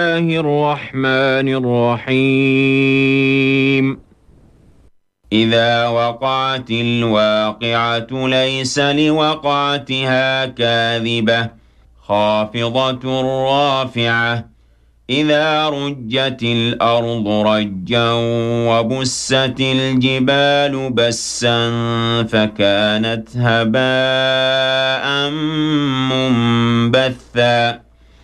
الله الرحمن الرحيم إذا وقعت الواقعة ليس لوقعتها كاذبة خافضة رافعة إذا رجت الأرض رجا وبست الجبال بسا فكانت هباء منبثا